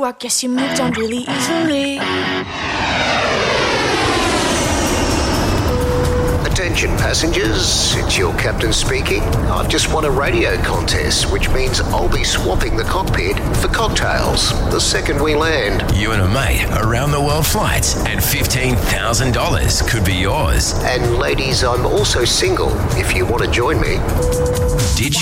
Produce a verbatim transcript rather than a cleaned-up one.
I guess you moved on really easily. Attention passengers, it's your captain speaking. I've just won a radio contest, which means I'll be swapping the cockpit for cocktails the second we land. You and a mate around the world flights and fifteen thousand dollars could be yours. And ladies, I'm also single if you want to join me. Did